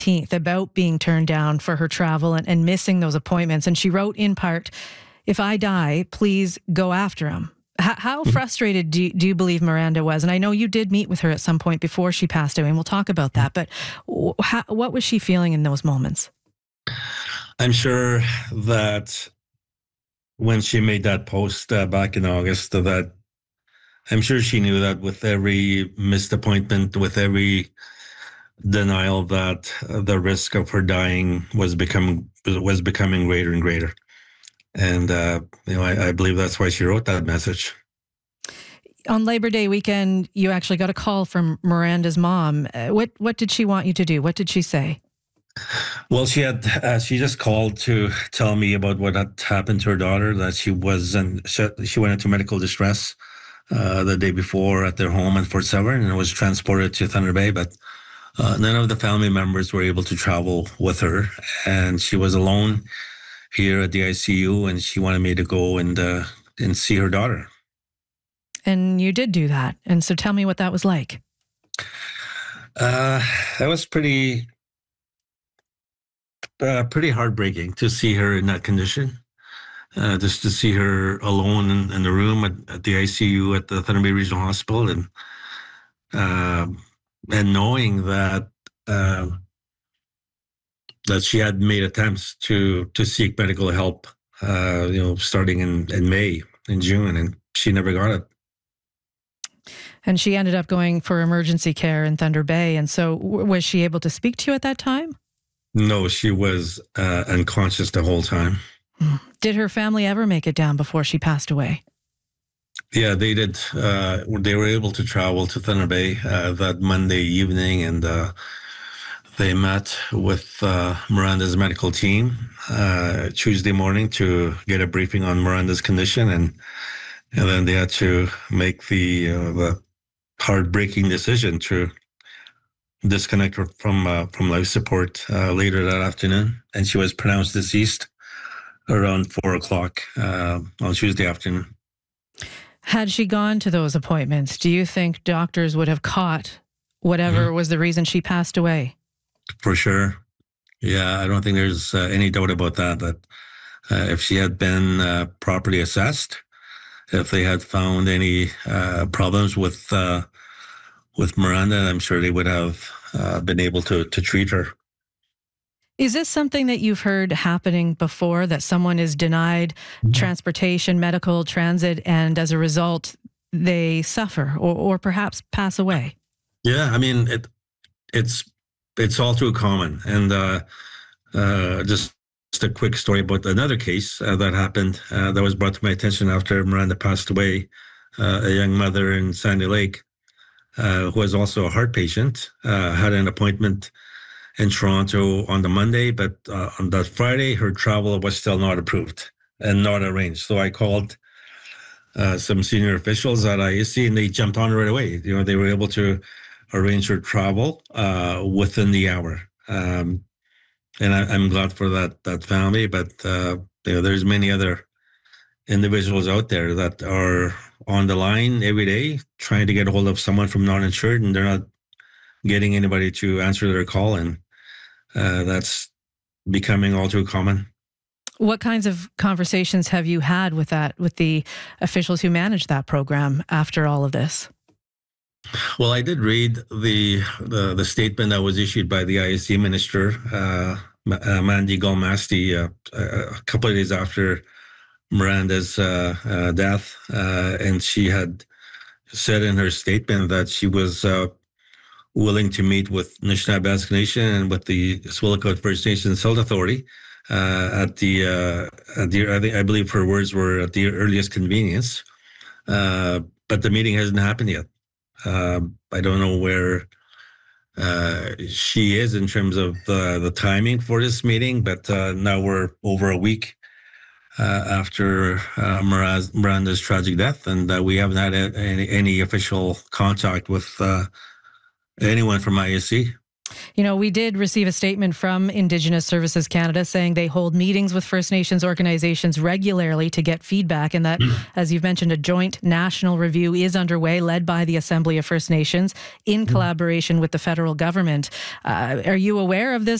about being turned down for her travel and missing those appointments. And she wrote in part, "If I die, please go after him." How frustrated do you believe Miranda was? And I know you did meet with her at some point before she passed away, and we'll talk about that. But what was she feeling in those moments? I'm sure that when she made that post back in August, that I'm sure she knew that with every missed appointment, with every denial, that the risk of her dying was becoming greater and greater. And I believe that's why she wrote that message. On Labor Day weekend, you actually got a call from Miranda's mom. What did she want you to do? What did she say? Well, she just called to tell me about what had happened to her daughter, that she went into medical distress the day before at their home in Fort Severn and was transported to Thunder Bay, but none of the family members were able to travel with her, and she was alone here at the ICU, and she wanted me to go and see her daughter. And you did do that. And so tell me what that was like. That was pretty heartbreaking to see her in that condition. Just to see her alone in the room at the ICU at the Thunder Bay Regional Hospital, and knowing that she had made attempts to seek medical help, starting in May and June, and she never got it. And she ended up going for emergency care in Thunder Bay. And so was she able to speak to you at that time? No, she was unconscious the whole time. Did her family ever make it down before she passed away? Yeah, they did. They were able to travel to Thunder Bay that Monday evening, and they met with Miranda's medical team Tuesday morning to get a briefing on Miranda's condition, and then they had to make the heartbreaking decision to disconnect her from life support later that afternoon, and she was pronounced deceased around 4:00 on Tuesday afternoon. Had she gone to those appointments, do you think doctors would have caught whatever was the reason she passed away? For sure. Yeah, I don't think there's any doubt about that, that if she had been properly assessed, if they had found any problems with Miranda, I'm sure they would have been able to treat her. Is this something that you've heard happening before, that someone is denied transportation, medical, transit, and as a result, they suffer or perhaps pass away? Yeah, I mean, it's all too common. And just a quick story about another case that happened that was brought to my attention after Miranda passed away. A young mother in Sandy Lake who was also a heart patient had an appointment in Toronto on the Monday, but on that Friday, her travel was still not approved and not arranged. So I called some senior officials at IAC, and they jumped on it right away. They were able to arrange her travel within the hour. And I'm glad for that family, but there's many other individuals out there that are on the line every day trying to get a hold of someone from non-insured, and they're not getting anybody to answer their call, and that's becoming all too common. What kinds of conversations have you had with the officials who manage that program after all of this? Well, I did read the statement that was issued by the ISC minister, Mandy Galmasti, a couple of days after Miranda's death, and she had said in her statement that she was willing to meet with Anishinaabe Nation and with the Swillicott First Nations Health Authority at the I believe her words were at the earliest convenience, but the meeting hasn't happened yet. I don't know where she is in terms of the timing for this meeting, but now we're over a week after Miranda's tragic death, and we haven't had any official contact with anyone from ISC. You know, we did receive a statement from Indigenous Services Canada saying they hold meetings with First Nations organizations regularly to get feedback, and that, as you've mentioned, a joint national review is underway, led by the Assembly of First Nations in collaboration with the federal government. Are you aware of this